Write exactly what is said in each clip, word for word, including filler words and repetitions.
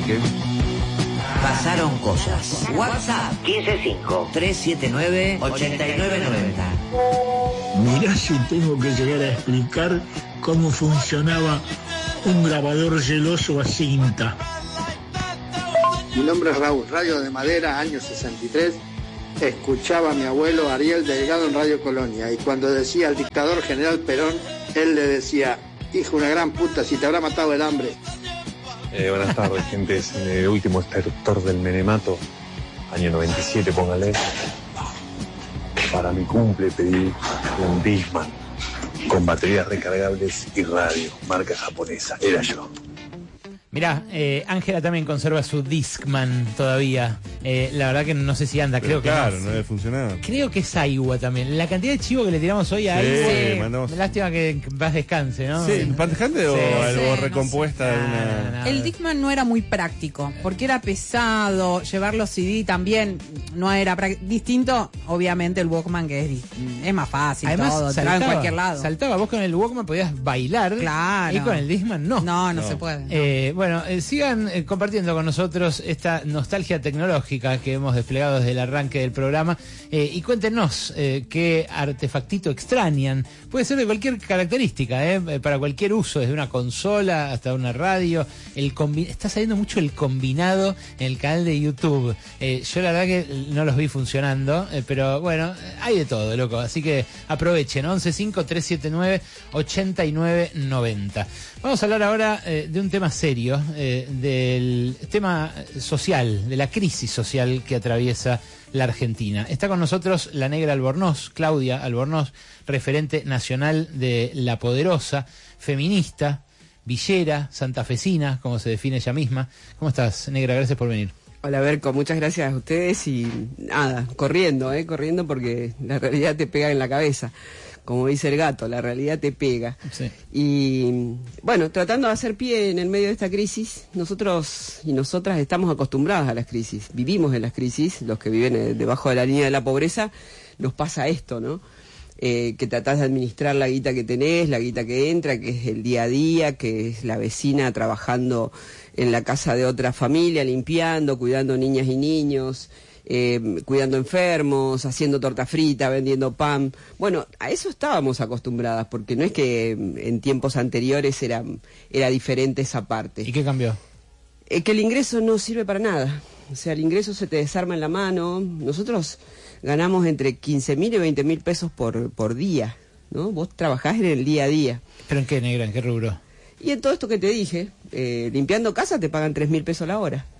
qué? Pasaron cosas. WhatsApp quince cinco, tres siete nueve, ocho nueve nueve cero. Mirá si tengo que llegar a explicar cómo funcionaba un grabador celoso a cinta. Mi nombre es Raúl, Radio de Madera, año sesenta y tres. Escuchaba a mi abuelo Ariel Delgado en Radio Colonia, y cuando decía al dictador general Perón, él le decía: hijo, una gran puta, si te habrá matado el hambre. Eh, buenas tardes, gente. Es el último extractor del Menemato, año noventa y siete, póngale. Para mi cumple pedí un Discman con baterías recargables y radio, marca japonesa. Era yo. Mirá, eh, Ángela también conserva su Discman todavía. Eh, la verdad que no sé si anda, Pero creo claro, que no. no debe funcionar. Creo que es Aiwa también. La cantidad de chivo que le tiramos hoy a Sí, Aiwa. mandamos- Lástima que en paz descanse, ¿no? Sí, ¿pantejante o Sí, algo sí, recompuesta? no sé. de una... No, no, no. El Discman no era muy práctico, porque era pesado, llevar los C D también no era práctico. Distinto, obviamente, el Walkman, que es, di- es más fácil, Además, todo, saltaba, en cualquier lado. saltaba. Vos con el Walkman podías bailar. Claro. Y con el Discman no. No, no, No. se puede. no. Eh, bueno, eh, sigan eh, compartiendo con nosotros esta nostalgia tecnológica que hemos desplegado desde el arranque del programa, eh, y cuéntenos eh, qué artefactito extrañan. Puede ser de cualquier característica, eh, para cualquier uso, desde una consola hasta una radio. El combi- está saliendo mucho el combinado en el canal de YouTube. Eh, yo la verdad que no los vi funcionando, eh, pero bueno, hay de todo, loco. Así que aprovechen, once cinco, tres siete nueve, ocho nueve nueve cero. Vamos a hablar ahora eh, de un tema serio, eh, del tema social, de la crisis social que atraviesa la Argentina. Está con nosotros la negra Albornoz, Claudia Albornoz, referente nacional de La Poderosa, feminista, villera, santafesina, como se define ella misma. ¿Cómo estás, negra? Gracias por venir. Hola, Berco, muchas gracias a ustedes y nada, corriendo, eh, corriendo porque la realidad te pega en la cabeza. Como dice el gato, la realidad te pega. Sí. Y bueno, tratando de hacer pie en el medio de esta crisis, nosotros y nosotras estamos acostumbradas a las crisis, vivimos en las crisis, los que viven eh, debajo de la línea de la pobreza, nos pasa esto, ¿no? Eh, que tratás de administrar la guita que tenés, la guita que entra, que es el día a día, que es la vecina trabajando en la casa de otra familia, limpiando, cuidando niñas y niños, eh, cuidando enfermos, haciendo torta frita, vendiendo pan. Bueno, a eso estábamos acostumbradas, porque no es que en tiempos anteriores era, era diferente esa parte. ¿Y qué cambió? Eh, que el ingreso no sirve para nada. O sea, el ingreso se te desarma en la mano. Nosotros ganamos entre quince mil y veinte mil pesos por, por día, ¿no? Vos trabajás en el día a día. ¿Pero en qué, negra? ¿En qué rubro? Y en todo esto que te dije, eh, limpiando casa te pagan tres mil pesos la hora.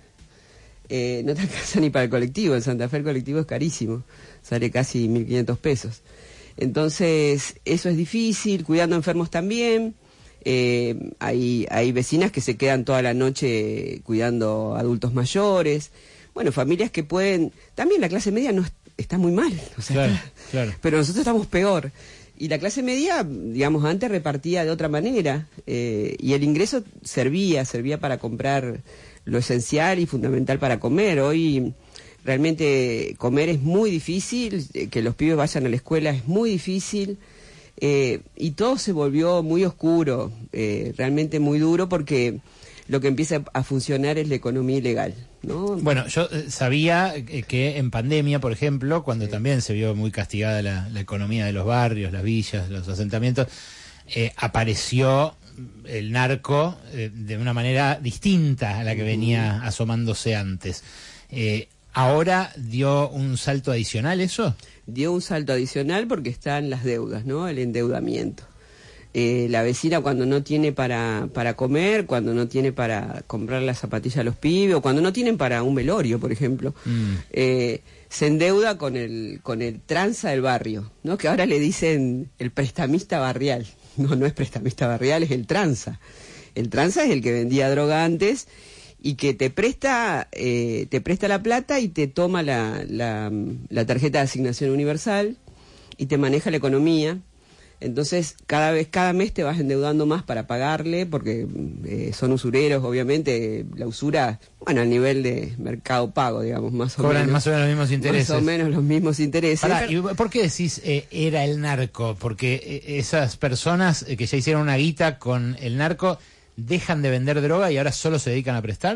Eh, no te alcanza ni para el colectivo. En Santa Fe el colectivo es carísimo. Sale casi mil quinientos pesos. Entonces, eso es difícil. Cuidando enfermos también. Eh, hay, hay vecinas que se quedan toda la noche cuidando adultos mayores. Bueno, familias que pueden... También la clase media no es- está muy mal. O sea, Claro, está- claro. pero nosotros estamos peor. Y la clase media, digamos, antes repartía de otra manera. Eh, y el ingreso servía, servía para comprar lo esencial y fundamental para comer. Hoy realmente comer es muy difícil, eh, que los pibes vayan a la escuela es muy difícil. Eh, y todo se volvió muy oscuro, eh, realmente muy duro, porque lo que empieza a funcionar es la economía ilegal, ¿no? Bueno, yo eh, sabía eh, que en pandemia, por ejemplo, cuando Sí. también se vio muy castigada la, la economía de los barrios, las villas, los asentamientos, eh, apareció el narco eh, de una manera distinta a la que venía asomándose antes. Eh, ¿Ahora dio un salto adicional eso? Dio un salto adicional porque están las deudas, ¿no? El endeudamiento. Eh, la vecina cuando no tiene para, para comer, cuando no tiene para comprar las zapatillas a los pibes, o cuando no tienen para un velorio, por ejemplo, Mm. eh, se endeuda con el, con el tranza del barrio, ¿no? Que ahora le dicen el prestamista barrial. No, no es prestamista barrial, es el tranza. El tranza es el que vendía droga antes y que te presta, eh, te presta la plata y te toma la, la, la tarjeta de asignación universal y te maneja la economía. Entonces, cada vez, cada mes te vas endeudando más para pagarle, porque eh, son usureros, obviamente. La usura, bueno, al nivel de Mercado Pago, digamos, más o Cobran menos. más o menos los mismos intereses. Más o menos los mismos intereses. Pará, Pero- ¿y por qué decís eh, era el narco? Porque eh, esas personas eh, que ya hicieron una guita con el narco dejan de vender droga y ahora solo se dedican a prestar.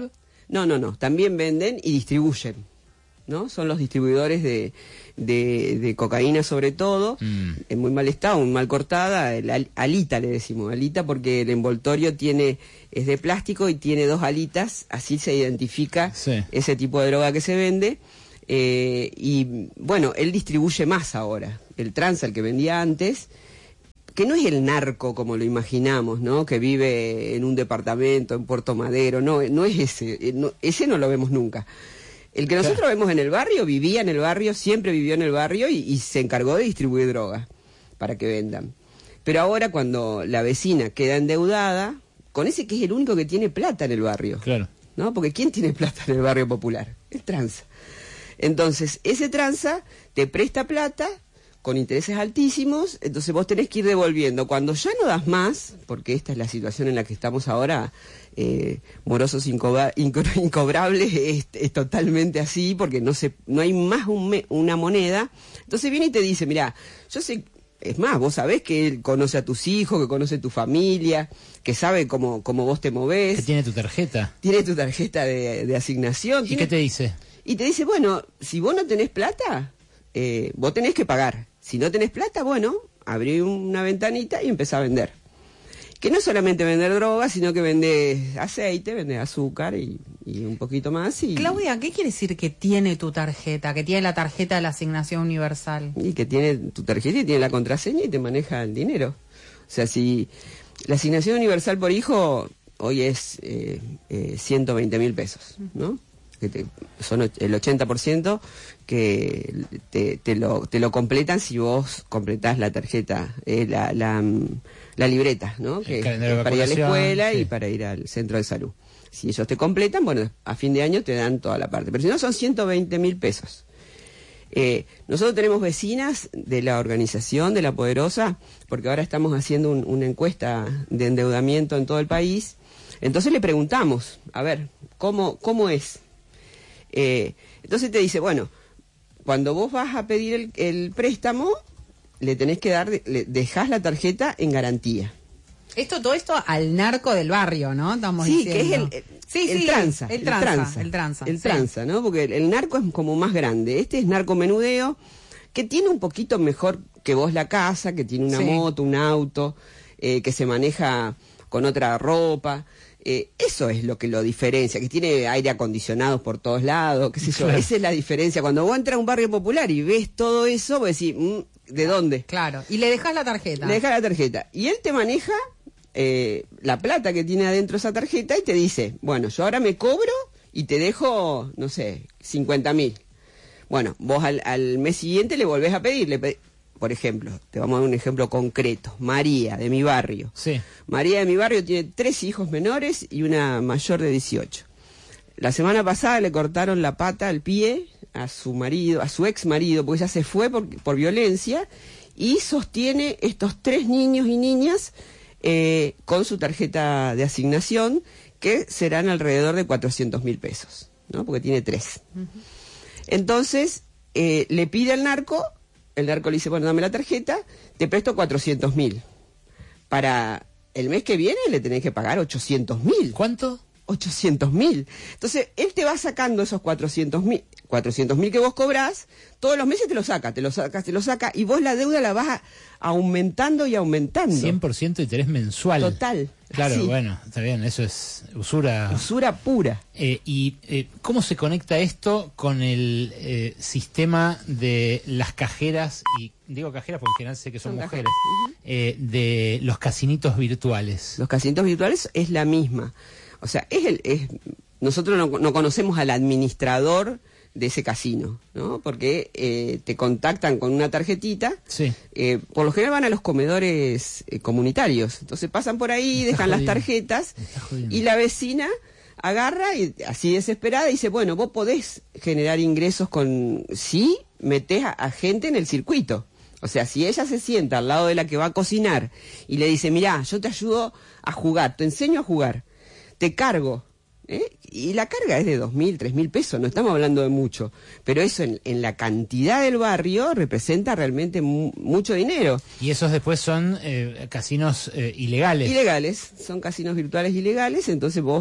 No, no, no, también venden y distribuyen, ¿no? Son los distribuidores de, de, de cocaína sobre todo, mm. en muy mal estado, muy mal cortada, el, alita le decimos, alita porque el envoltorio tiene es de plástico y tiene dos alitas, así se identifica sí. ese tipo de droga que se vende. Eh, y bueno, él distribuye más ahora. El tranza, el que vendía antes, que no es el narco como lo imaginamos, ¿no? Que vive en un departamento en Puerto Madero, no, no es ese, no, ese no lo vemos nunca. El que nosotros vemos en el barrio, vivía en el barrio, siempre vivió en el barrio y, y se encargó de distribuir drogas para que vendan. Pero ahora cuando la vecina queda endeudada, con ese que es el único que tiene plata en el barrio, claro, ¿no? Porque ¿quién tiene plata en el barrio popular? El tranza. Entonces, ese tranza te presta plata con intereses altísimos, entonces vos tenés que ir devolviendo. Cuando ya no das más, porque esta es la situación en la que estamos ahora, eh, morosos incobra, inco, incobrables, es, es totalmente así, porque no se, no hay más un me, una moneda. Entonces viene y te dice, mirá, yo sé, es más, vos sabés que él conoce a tus hijos, que conoce tu familia, que sabe cómo, cómo vos te movés. Que tiene tu tarjeta. Tiene tu tarjeta de, de asignación. ¿Y tiene, qué te dice? Y te dice, bueno, si vos no tenés plata, eh, vos tenés que pagar. Si no tenés plata, bueno, abrí una ventanita y empezá a vender. Que no solamente vender drogas, sino que vendés aceite, vendés azúcar y, y un poquito más. Y, Claudia, ¿qué quiere decir que tiene tu tarjeta? Que tiene la tarjeta de la asignación universal. Y que tiene tu tarjeta y tiene la contraseña y te maneja el dinero. O sea, si la asignación universal por hijo hoy es eh, eh, ciento veinte mil pesos, ¿no? Que te, son el ochenta por ciento que te, te, lo, te lo completan si vos completás la tarjeta, eh, la, la, la libreta, ¿no? Que es para ir a la escuela sí. y para ir al centro de salud. Si ellos te completan, bueno, a fin de año te dan toda la parte. Pero si no, son ciento veinte mil pesos. Eh, nosotros tenemos vecinas de la organización de La Poderosa, porque ahora estamos haciendo un, una encuesta de endeudamiento en todo el país. Entonces le preguntamos, a ver, ¿cómo, cómo es? Eh, entonces te dice, bueno, cuando vos vas a pedir el, el préstamo, le tenés que dar, le dejás la tarjeta en garantía. Esto, todo esto al narco del barrio, ¿no? Estamos sí, diciendo. que es el, el, sí, el, sí, tranza, el, el tranza. El tranza. tranza, el tranza. El sí. tranza, ¿no? Porque el, el narco es como más grande. Este es narco menudeo, que tiene un poquito mejor que vos la casa, que tiene una sí. moto, un auto, eh, que se maneja con otra ropa. Eh, eso es lo que lo diferencia, que tiene aire acondicionado por todos lados, qué sé yo, claro. Esa es la diferencia. Cuando vos entras a un barrio popular y ves todo eso, vos decís, mmm, ¿de dónde? Claro, y le dejás la tarjeta. Le dejás la tarjeta. Y él te maneja eh, la plata que tiene adentro esa tarjeta y te dice, bueno, yo ahora me cobro y te dejo, no sé, cincuenta mil. Bueno, vos al, al mes siguiente le volvés a pedir, le pedís. Por ejemplo, te vamos a dar un ejemplo concreto. María, de mi barrio. Sí. María de mi barrio tiene tres hijos menores y una mayor de dieciocho. La semana pasada le cortaron la pata al pie a su marido, a su ex marido, porque ella se fue por, por violencia y sostiene estos tres niños y niñas eh, con su tarjeta de asignación, que serán alrededor de cuatrocientos mil pesos, ¿no? Porque tiene tres. Uh-huh. Entonces, eh, le pide al narco... El narco le dice, bueno, dame la tarjeta, te presto cuatrocientos mil. Para el mes que viene le tenés que pagar ochocientos mil. ¿Cuánto? ochocientos mil. Entonces, él te va sacando esos cuatrocientos mil, cuatrocientos mil que vos cobrás, todos los meses te lo saca, te lo saca, te lo saca, y vos la deuda la vas a, aumentando y aumentando. cien por ciento interés mensual. Total. Claro, sí. Bueno, está bien, eso es usura. Usura pura. Eh, ¿Y eh, cómo se conecta esto con el eh, sistema de las cajeras, y digo cajeras porque en general sé que son, son mujeres, uh-huh. eh, de los casinitos virtuales? Los casinitos virtuales es la misma. O sea, es el, es, nosotros no, no conocemos al administrador de ese casino, ¿no? Porque eh, te contactan con una tarjetita. Sí. Eh, por lo general van a los comedores eh, comunitarios. Entonces pasan por ahí, dejan jodiendo. las tarjetas y la vecina agarra y así desesperada dice, bueno, vos podés generar ingresos con... Sí, metés a, a gente en el circuito. O sea, si ella se sienta al lado de la que va a cocinar y le dice, mirá, yo te ayudo a jugar, te enseño a jugar, te cargo, ¿eh? Y la carga es de dos mil, tres mil pesos, no estamos hablando de mucho, pero eso en, en la cantidad del barrio representa realmente mu mucho dinero. Y esos después son eh, casinos eh, ilegales. Ilegales, son casinos virtuales ilegales, entonces vos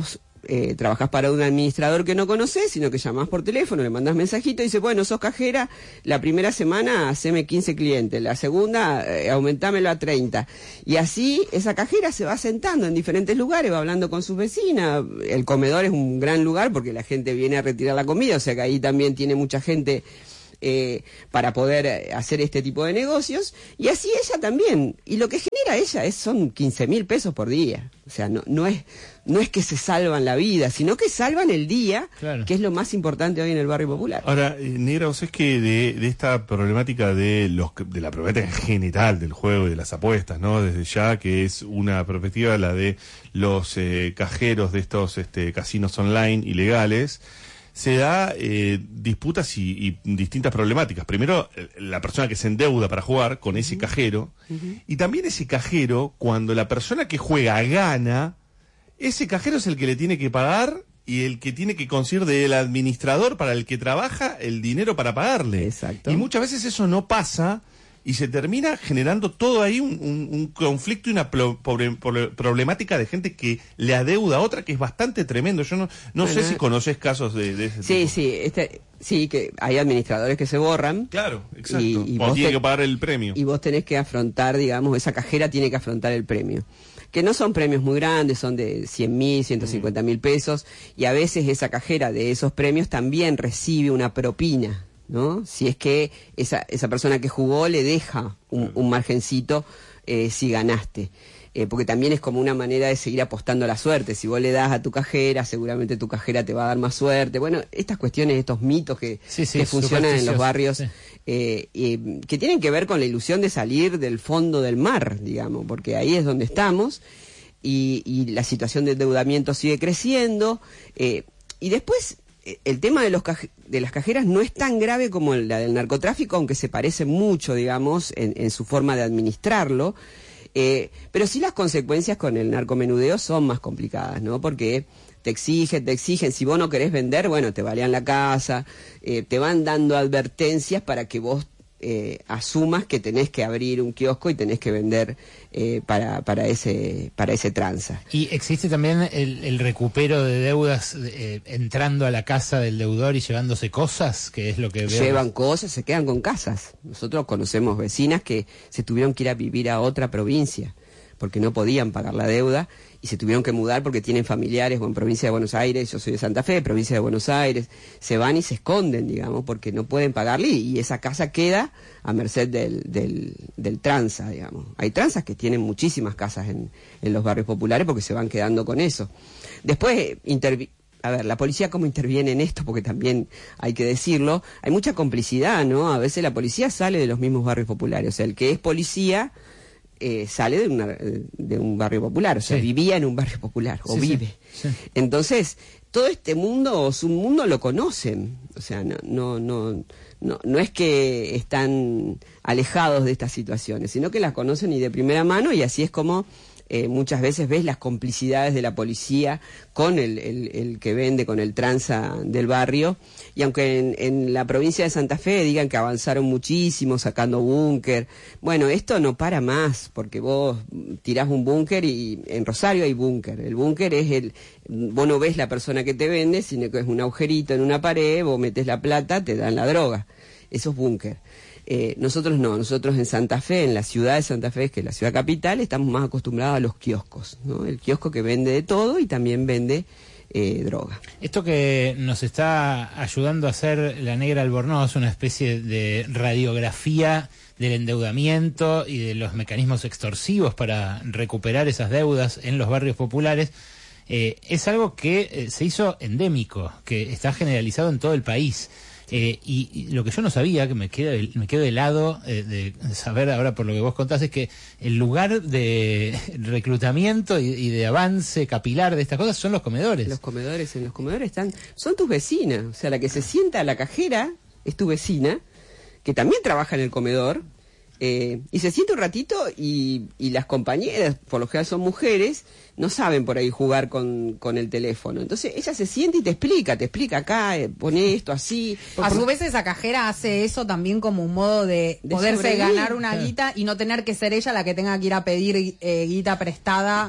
eh, trabajás para un administrador que no conocés, sino que llamás por teléfono, le mandás mensajito y dices, bueno, sos cajera, la primera semana haceme quince clientes, la segunda eh, aumentámelo a treinta. Y así esa cajera se va sentando en diferentes lugares, va hablando con sus vecinas. El comedor es un gran lugar porque la gente viene a retirar la comida, o sea que ahí también tiene mucha gente Eh, para poder hacer este tipo de negocios, y así ella también, y lo que genera ella es son quince mil pesos por día, o sea, no, no es no es que se salvan la vida, sino que salvan el día, claro, que es lo más importante hoy en el barrio popular. Ahora, eh, Negra, vos es que de, de esta problemática de los de la problemática en general del juego y de las apuestas, ¿no? Desde ya que es una perspectiva la de los eh, cajeros de estos este, casinos online ilegales, se da eh, disputas y, y distintas problemáticas. Primero, la persona que se endeuda para jugar con ese cajero, uh-huh. y también ese cajero, cuando la persona que juega gana, ese cajero es el que le tiene que pagar y el que tiene que conseguir del administrador para el que trabaja el dinero para pagarle. Exacto. Y muchas veces eso no pasa y se termina generando todo ahí un, un, un conflicto y una pro, pobre, pobre, problemática de gente que le adeuda a otra, que es bastante tremendo. Yo no no bueno, sé si conoces casos de, de ese sí, tipo. Sí, este, sí, que hay administradores que se borran. Claro, exacto. Y, y o tiene te, que pagar el premio. Y vos tenés que afrontar, digamos, esa cajera tiene que afrontar el premio. Que no son premios muy grandes, son de cien mil, ciento cincuenta mil pesos, y a veces esa cajera de esos premios también recibe una propina, ¿no? Si es que esa esa persona que jugó le deja un, un margencito eh, si ganaste. Eh, porque también es como una manera de seguir apostando a la suerte. Si vos le das a tu cajera, seguramente tu cajera te va a dar más suerte. Bueno, estas cuestiones, estos mitos que, sí, sí, que funcionan en los barrios, sí. eh, eh, que tienen que ver con la ilusión de salir del fondo del mar, digamos, porque ahí es donde estamos, y, y la situación de endeudamiento sigue creciendo, eh, y después el tema de los caje- de las cajeras no es tan grave como la del narcotráfico, aunque se parece mucho, digamos, en, en su forma de administrarlo, eh, pero sí las consecuencias con el narcomenudeo son más complicadas, ¿no? Porque te exigen, te exigen, si vos no querés vender, bueno, te balean la casa, eh, te van dando advertencias para que vos eh, asumas que tenés que abrir un kiosco y tenés que vender eh, para para ese para ese tranza. Y existe también el, el recupero de deudas eh, entrando a la casa del deudor y llevándose cosas, que es lo que veo. Llevan cosas, se quedan con casas. Nosotros conocemos vecinas que se tuvieron que ir a vivir a otra provincia porque no podían pagar la deuda y se tuvieron que mudar porque tienen familiares o en provincia de Buenos Aires. Yo soy de Santa Fe, provincia de Buenos Aires. Se van y se esconden, digamos, porque no pueden pagarle, y esa casa queda a merced del, del, del tranza, digamos. Hay tranzas que tienen muchísimas casas en, en los barrios populares porque se van quedando con eso. Después, intervi- a ver, la policía cómo interviene en esto, porque también hay que decirlo, hay mucha complicidad, ¿no? A veces la policía sale de los mismos barrios populares, o sea, el que es policía Eh, sale de, una, de un barrio popular, o sea, sí. vivía en un barrio popular, o sí, vive. Sí, sí. Entonces, todo este mundo, o su mundo, lo conocen. O sea, no, no, no, no, no es que están alejados de estas situaciones, sino que las conocen y de primera mano, y así es como eh, muchas veces ves las complicidades de la policía con el, el, el que vende, con el tranza del barrio. Y aunque en, en la provincia de Santa Fe digan que avanzaron muchísimo sacando búnker, bueno, esto no para más, porque vos tirás un búnker y en Rosario hay búnker. El búnker es el, vos no ves la persona que te vende, sino que es un agujerito en una pared, vos metes la plata, te dan la droga. Eso es búnker. Eh, nosotros no, nosotros en Santa Fe, en la ciudad de Santa Fe, que es la ciudad capital, estamos más acostumbrados a los kioscos, ¿no? El kiosco que vende de todo y también vende Eh, droga. Esto que nos está ayudando a hacer la Negra Albornoz, una especie de radiografía del endeudamiento y de los mecanismos extorsivos para recuperar esas deudas en los barrios populares, eh, es algo que eh, se hizo endémico, que está generalizado en todo el país. Eh, y, y lo que yo no sabía, que me quedo, me quedo helado eh, de saber ahora por lo que vos contás, es que el lugar de reclutamiento y, y de avance capilar de estas cosas son los comedores. Los comedores, en los comedores están, son tus vecinas, o sea, la que se sienta a la cajera es tu vecina, que también trabaja en el comedor, eh, y se sienta un ratito y, y las compañeras, por lo general son mujeres, no saben por ahí jugar con, con el teléfono. Entonces ella se siente y te explica, te explica acá, eh, pone esto así. A su vez esa cajera hace eso también como un modo de, de poderse sobrevivir. Ganar una guita y no tener que ser ella la que tenga que ir a pedir eh, guita prestada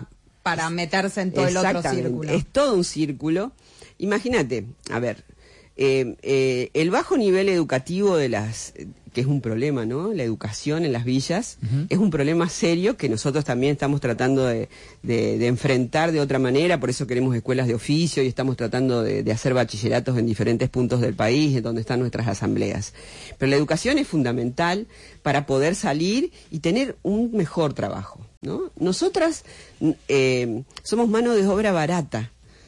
para meterse en todo el otro círculo. Es todo un círculo. Imagínate, a ver, eh, eh, el bajo nivel educativo de las, que es un problema, ¿no? La educación en las villas, uh-huh. es un problema serio que nosotros también estamos tratando de, de, de enfrentar de otra manera, por eso queremos escuelas de oficio y estamos tratando de, de hacer bachilleratos en diferentes puntos del país, donde están nuestras asambleas. Pero la educación es fundamental para poder salir y tener un mejor trabajo, ¿no? Nosotras eh, somos mano de obra barata.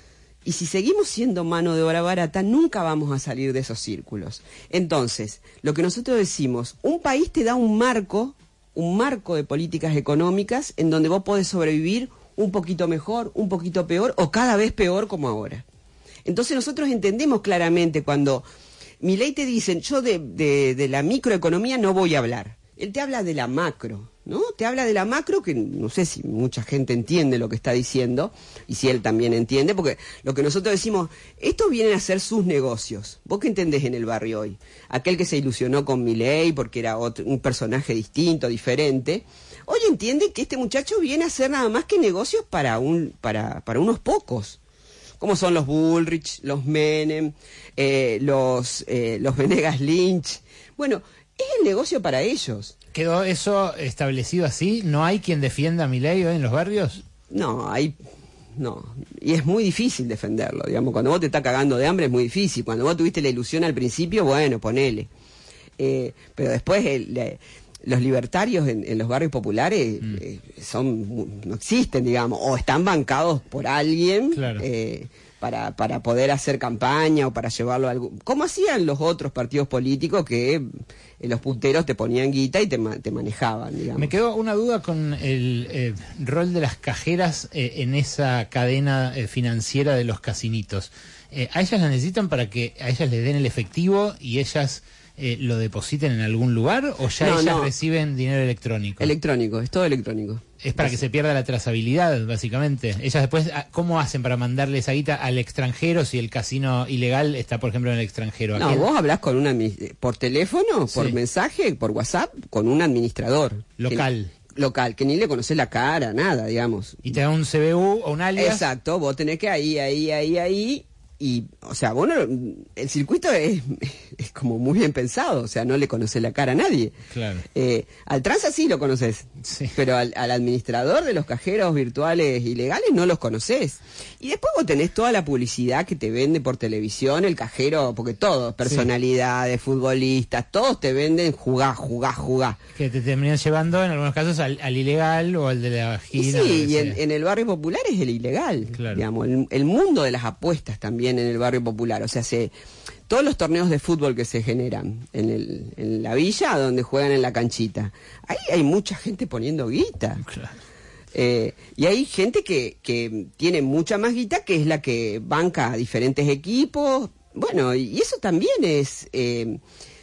Y si seguimos siendo mano de obra barata, nunca vamos a salir de esos círculos. Entonces, lo que nosotros decimos, un país te da un marco, un marco de políticas económicas en donde vos podés sobrevivir un poquito mejor, un poquito peor o cada vez peor como ahora. Entonces nosotros entendemos claramente cuando Milei te dicen, yo de, de, de la microeconomía no voy a hablar. Él te habla de la macro, ¿no? Te habla de la macro, que no sé si mucha gente entiende lo que está diciendo, y si él también entiende, porque lo que nosotros decimos, estos vienen a ser sus negocios. ¿Vos qué entendés en el barrio hoy? Aquel que se ilusionó con Milei porque era otro, un personaje distinto, diferente, hoy entiende que este muchacho viene a hacer nada más que negocios para, un, para, para unos pocos. Como son los Bullrich, los Menem, eh, los, eh, los Venegas Lynch. Bueno, es el negocio para ellos. ¿Quedó eso establecido así? ¿No hay quien defienda a Milei hoy en los barrios? No, hay... No, y es muy difícil defenderlo, digamos, cuando vos te estás cagando de hambre es muy difícil, cuando vos tuviste la ilusión al principio, bueno, ponele. Eh, pero después el, le, los libertarios en, en los barrios populares mm. eh, son no existen, digamos, o están bancados por alguien, claro. eh, para, para poder hacer campaña o para llevarlo a algo, como hacían los otros partidos políticos que eh, los punteros te ponían guita y te, te manejaban, digamos. Me quedó una duda con el eh, rol de las cajeras eh, en esa cadena eh, financiera de los casinitos. Eh, ¿A ellas las necesitan para que a ellas les den el efectivo y ellas eh, lo depositen en algún lugar o ya no, ellas no. reciben dinero electrónico? Electrónico, es todo electrónico. Es para que se pierda la trazabilidad, básicamente. Ellas después, ¿cómo hacen para mandarle esa guita al extranjero si el casino ilegal está, por ejemplo, en el extranjero? No, vos hablás con una por teléfono, por sí. mensaje, por WhatsApp, con un administrador. Local. Que, local, que ni le conocés la cara, nada, digamos. Y te da un C B U o un alias. Exacto, vos tenés que ahí, ahí, ahí, ahí... Y, o sea, bueno, el circuito es, es como muy bien pensado, o sea, no le conoces la cara a nadie. Claro. Eh, al tranza sí lo conoces, sí. pero al, al administrador de los cajeros virtuales ilegales no los conoces. Y después vos tenés toda la publicidad que te vende por televisión, el cajero, porque todos, personalidades, sí. futbolistas, todos te venden jugá, jugá, jugá. Que te terminan llevando en algunos casos al, al ilegal o al de la vagina. Y sí, y en, en el barrio popular es el ilegal, claro. digamos, el, el mundo de las apuestas también en el barrio popular, o sea, se, todos los torneos de fútbol que se generan en, el, en la villa donde juegan en la canchita, ahí hay mucha gente poniendo guita. Claro. Eh, y hay gente que, que tiene mucha más guita, que es la que banca a diferentes equipos. Bueno, y eso también es, eh,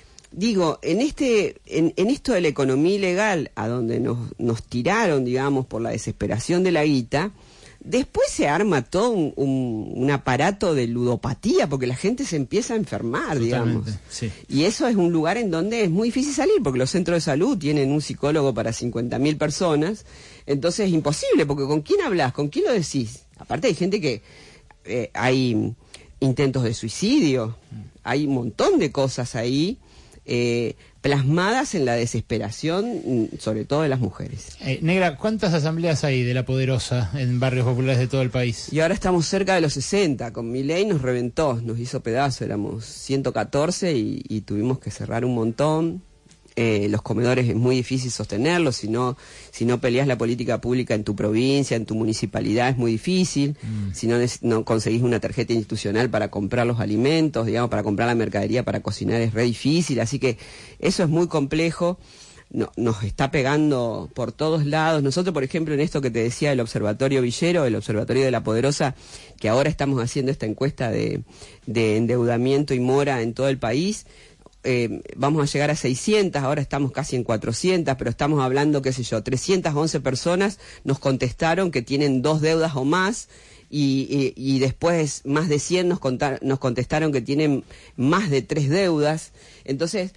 digo, en este, en, en esto de la economía ilegal, a donde nos, nos tiraron, digamos, por la desesperación de la guita, después se arma todo un, un, un aparato de ludopatía, porque la gente se empieza a enfermar, Totalmente, digamos. Sí. Y eso es un lugar en donde es muy difícil salir, porque los centros de salud tienen un psicólogo para cincuenta mil personas, entonces es imposible, porque ¿con quién hablas? ¿Con quién lo decís? Aparte hay gente que... Eh, hay intentos de suicidio, hay un montón de cosas ahí... Eh, plasmadas en la desesperación, sobre todo de las mujeres. Eh, Negra, ¿cuántas asambleas hay de La Poderosa en barrios populares de todo el país? Y ahora estamos cerca de los sesenta, con Milei nos reventó, nos hizo pedazo, éramos ciento catorce y, y tuvimos que cerrar un montón. Eh, los comedores es muy difícil sostenerlos, si no, si no peleas la política pública en tu provincia, en tu municipalidad es muy difícil, mm. si no, no conseguís una tarjeta institucional para comprar los alimentos, digamos, para comprar la mercadería para cocinar es re difícil, así que eso es muy complejo, no, nos está pegando por todos lados. Nosotros, por ejemplo, en esto que te decía del Observatorio Villero, el Observatorio de La Poderosa, que ahora estamos haciendo esta encuesta de, de endeudamiento y mora en todo el país, Eh, vamos a llegar a seiscientas, ahora estamos casi en cuatrocientas, pero estamos hablando, qué sé yo, trescientas once personas nos contestaron que tienen dos deudas o más, y, y, y después más de cien nos, contar, nos contestaron que tienen más de tres deudas. Entonces,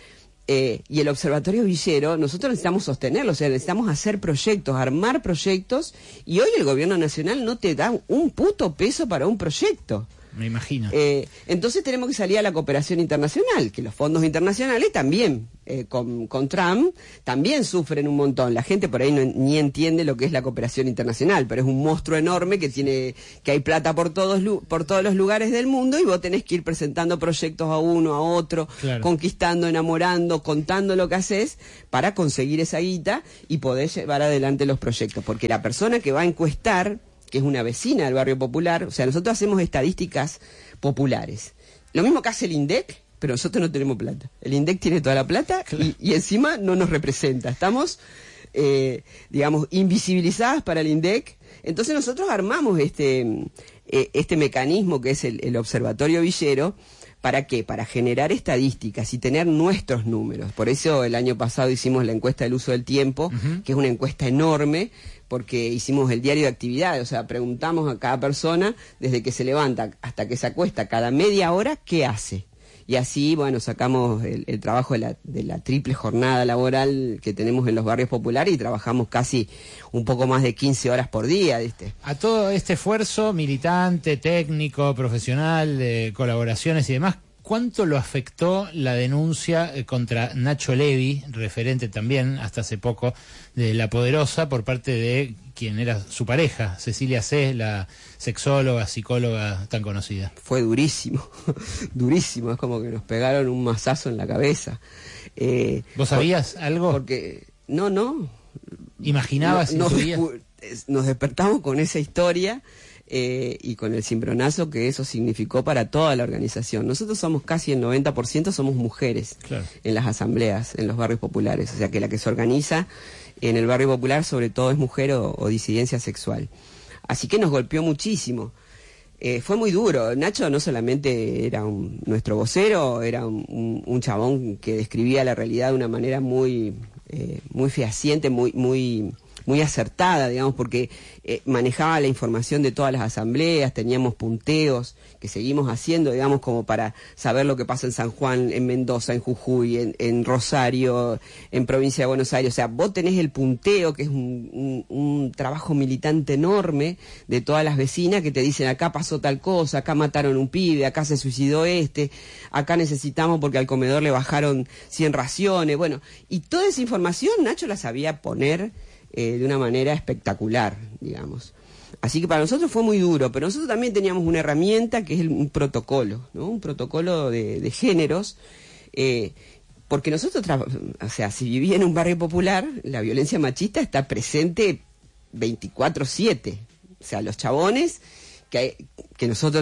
Eh, y el Observatorio Villero, nosotros necesitamos sostenerlo, o sea, necesitamos hacer proyectos, armar proyectos, y hoy el gobierno nacional no te da un puto peso para un proyecto. Me imagino. Eh, entonces tenemos que salir a la cooperación internacional, que los fondos internacionales también, eh, con, con Trump, también sufren un montón. La gente por ahí no, ni entiende lo que es la cooperación internacional, pero es un monstruo enorme que tiene, que hay plata por todos, por todos los lugares del mundo, y vos tenés que ir presentando proyectos a uno, a otro, claro. conquistando, enamorando, contando lo que haces para conseguir esa guita y poder llevar adelante los proyectos. Porque la persona que va a encuestar, que es una vecina del barrio popular, o sea, nosotros hacemos estadísticas populares. Lo mismo que hace el INDEC, pero nosotros no tenemos plata. El INDEC tiene toda la plata, claro. y, y encima no nos representa. Estamos, eh, digamos, invisibilizadas para el INDEC. Entonces nosotros armamos este, eh, este mecanismo que es el, el Observatorio Villero. ¿Para qué? Para generar estadísticas y tener nuestros números. Por eso el año pasado hicimos la encuesta del uso del tiempo, uh-huh. que es una encuesta enorme, porque hicimos el diario de actividades, o sea, preguntamos a cada persona, desde que se levanta hasta que se acuesta, cada media hora, ¿qué hace? Y así, bueno, sacamos el, el trabajo de la, de la triple jornada laboral que tenemos en los barrios populares y trabajamos casi un poco más de quince horas por día. ¿viste? A todo este esfuerzo militante, técnico, profesional, de colaboraciones y demás, ¿cuánto lo afectó la denuncia contra Nacho Levi, referente también hasta hace poco de La Poderosa, por parte de quien era su pareja, Cecilia C., la sexóloga, psicóloga tan conocida? Fue durísimo, durísimo, es como que nos pegaron un mazazo en la cabeza. Eh, ¿Vos sabías por, algo? Porque, no, no. ¿Imaginabas? No, no, nos, nos despertamos con esa historia. Eh, y con el cimbronazo que eso significó para toda la organización. Nosotros somos casi el noventa por ciento somos mujeres, claro. en las asambleas, en los barrios populares, o sea que la que se organiza en el barrio popular sobre todo es mujer o, o disidencia sexual. Así que nos golpeó muchísimo. Eh, fue muy duro. Nacho no solamente era un, nuestro vocero, era un, un, un chabón que describía la realidad de una manera muy, eh, muy fehaciente, muy, muy muy acertada, digamos, porque eh, manejaba la información de todas las asambleas, teníamos punteos que seguimos haciendo, digamos, como para saber lo que pasa en San Juan, en Mendoza, en Jujuy, en, en Rosario, en Provincia de Buenos Aires. O sea, vos tenés el punteo, que es un, un, un trabajo militante enorme de todas las vecinas que te dicen, acá pasó tal cosa, acá mataron un pibe, acá se suicidó este, acá necesitamos porque al comedor le bajaron cien raciones, bueno, y toda esa información Nacho la sabía poner Eh, de una manera espectacular, digamos. Así que para nosotros fue muy duro, pero nosotros también teníamos una herramienta que es el, un protocolo, ¿no? Un protocolo de, de géneros, eh, porque nosotros, o sea, si vivía en un barrio popular, la violencia machista está presente veinticuatro siete. O sea, los chabones que, que nosotros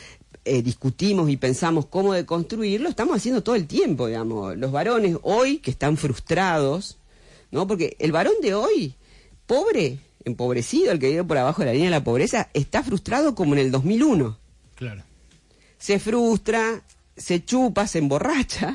eh, discutimos y pensamos cómo deconstruirlo, estamos haciendo todo el tiempo, digamos. Los varones hoy que están frustrados, ¿no? Porque el varón de hoy, pobre, empobrecido, el que vive por abajo de la línea de la pobreza, está frustrado como en el dos mil uno. Claro. Se frustra, se chupa, se emborracha,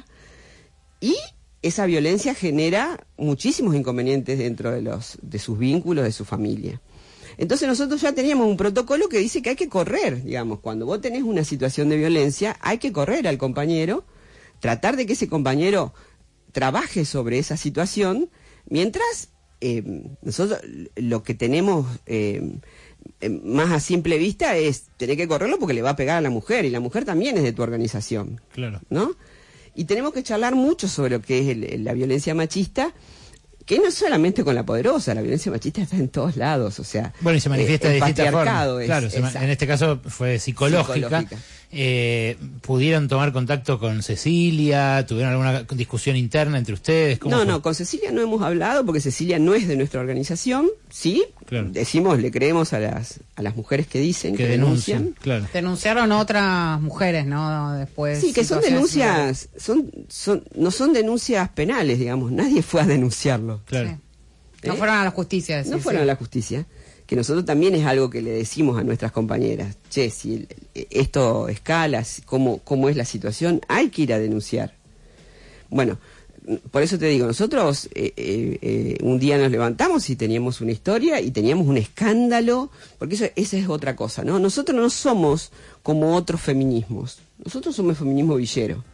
y esa violencia genera muchísimos inconvenientes dentro de los de sus vínculos, de su familia. Entonces nosotros ya teníamos un protocolo que dice que hay que correr, digamos, cuando vos tenés una situación de violencia, hay que correr al compañero, tratar de que ese compañero trabaje sobre esa situación. Mientras, eh, nosotros lo que tenemos eh, eh, más a simple vista es tener que correrlo porque le va a pegar a la mujer, y la mujer también es de tu organización. Claro. ¿No? Y tenemos que charlar mucho sobre lo que es el, la violencia machista, que no es solamente con La Poderosa, la violencia machista está en todos lados, o sea... Bueno, y se manifiesta eh, de distintas formas. Es, claro, se ma- en este caso fue psicológica. psicológica. Eh, ¿Pudieron tomar contacto con Cecilia? ¿Tuvieron alguna discusión interna entre ustedes? ¿Cómo no, fue? no, con Cecilia no hemos hablado porque Cecilia no es de nuestra organización, ¿sí? Claro. Decimos, le creemos a las a las mujeres que dicen, que, que denuncian. denuncian. Claro. Denunciaron otras mujeres, ¿no? Después. Sí, que son denuncias, son, son, no son denuncias penales, digamos, nadie fue a denunciarlo. Claro. Sí. No ¿Eh? fueron a la justicia. No sí, fueron sí. a la justicia. Que nosotros también es algo que le decimos a nuestras compañeras. Che, si el, esto escala, cómo, cómo es la situación, hay que ir a denunciar. Bueno, por eso te digo, nosotros eh, eh, eh, un día nos levantamos y teníamos una historia y teníamos un escándalo, porque eso esa es otra cosa, ¿no? Nosotros no somos como otros feminismos. Nosotros somos feminismo villero.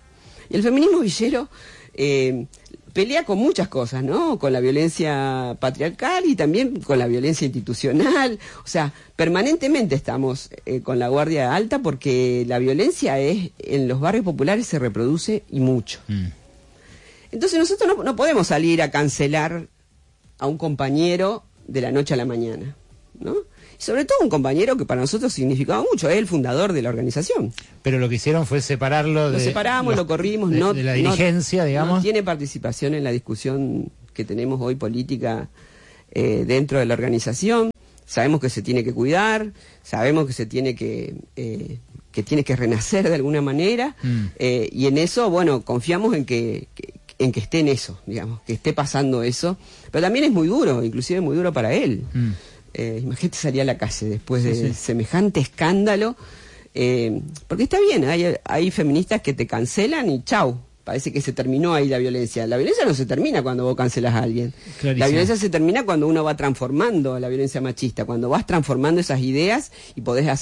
Y el feminismo villero eh, pelea con muchas cosas, ¿no? Con la violencia patriarcal y también con la violencia institucional. O sea, permanentemente estamos eh, con la guardia alta porque la violencia es en los barrios populares se reproduce y mucho. Mm. Entonces nosotros no, no podemos salir a cancelar a un compañero de la noche a la mañana, ¿no? Y sobre todo un compañero que para nosotros significaba mucho, es el fundador de la organización. Pero lo que hicieron fue separarlo de... Lo separamos, los, lo corrimos, de, no... De la dirigencia, no, digamos. No tiene participación en la discusión que tenemos hoy política eh, dentro de la organización. Sabemos que se tiene que cuidar, sabemos que se tiene que... Eh, que tiene que renacer de alguna manera, mm. eh, y en eso, bueno, confiamos en que, que en que esté en eso, digamos, que esté pasando eso, pero también es muy duro, inclusive muy duro para él. Mm. Eh, imagínate salir a la calle después de sí, sí. semejante escándalo, eh, porque está bien, hay, hay feministas que te cancelan y chau, parece que se terminó ahí la violencia. La violencia no se termina cuando vos cancelas a alguien. Clarísimo. La violencia se termina cuando uno va transformando la violencia machista, cuando vas transformando esas ideas y podés hacer